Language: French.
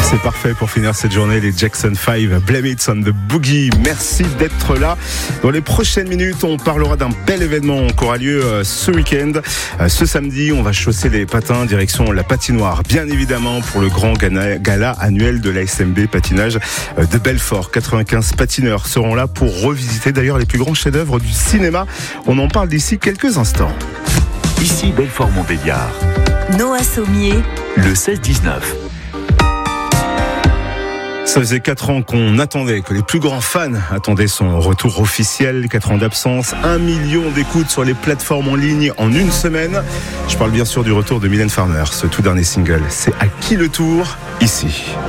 C'est parfait pour finir cette journée, les Jackson 5, Blame It on the Boogie. Merci d'être là. Dans les prochaines minutes, on parlera d'un bel événement qui aura lieu ce week-end. Ce samedi, on va chausser les patins direction la patinoire, bien évidemment, pour le grand gala annuel de l'ASMB Patinage de Belfort. 95 patineurs seront là pour revisiter d'ailleurs les plus grands chefs-d'œuvre du cinéma. On en parle d'ici quelques instants. Ici Belfort-Montbéliard. Noah Sommier. Le 16-19. Ça faisait 4 ans qu'on attendait, que les plus grands fans attendaient son retour officiel. 4 ans d'absence, 1 million d'écoutes sur les plateformes en ligne en une semaine. Je parle bien sûr du retour de Mylène Farmer, ce tout dernier single. C'est à qui le tour ? Ici.